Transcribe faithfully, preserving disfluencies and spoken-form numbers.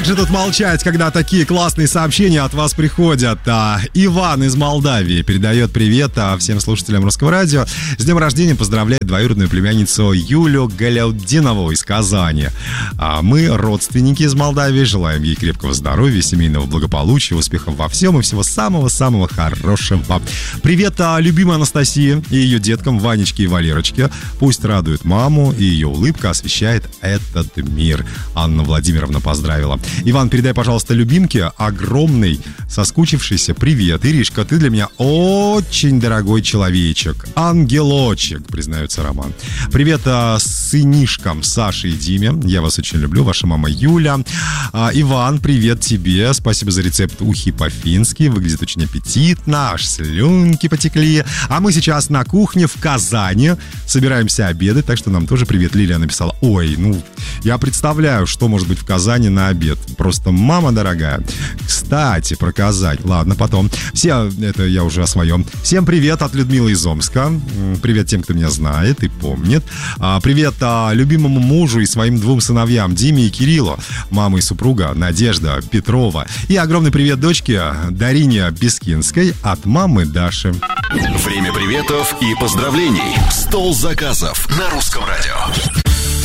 Же тут молчать, когда такие классные сообщения от вас приходят. А, Иван из Молдавии передает привет а, всем слушателям Русского радио. С днем рождения поздравляет двоюродную племянницу Юлю Галяудинову из Казани. А, мы, родственники из Молдавии, желаем ей крепкого здоровья, семейного благополучия, успехов во всем и всего самого-самого хорошего. Привет а, любимой Анастасии и ее деткам Ванечке и Валерочке. Пусть радует маму, и ее улыбка освещает этот мир. Анна Владимировна поздравила. Иван, передай, пожалуйста, любимке огромный, соскучившийся привет. Иришка, ты для меня очень дорогой человечек. Ангелочек, признается Роман. Привет а, сынишкам Саше и Диме. Я вас очень люблю. Ваша мама Юля. А, Иван, привет тебе. Спасибо за рецепт ухи по-фински. Выглядит очень аппетитно. Аж слюнки потекли. А мы сейчас на кухне в Казани. Собираемся обедать. Так что нам тоже привет. Лилия написала. Ой, ну, я представляю, что может быть в Казани на обед. Просто мама дорогая. Кстати, про Казань. Ладно, потом. Все, это я уже о своем. Всем привет от Людмилы из Омска. Привет тем, кто меня знает и помнит. Привет любимому мужу и своим двум сыновьям Диме и Кириллу. Мама и супруга Надежда Петрова. И огромный привет дочке Дарине Бескинской от мамы Даши. Время приветов и поздравлений. Стол заказов на Русском радио.